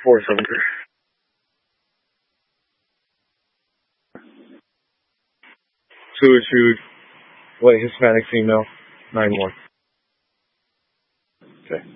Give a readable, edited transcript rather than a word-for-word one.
4-cylinder. Two issued, white Hispanic female, 9-1. Okay.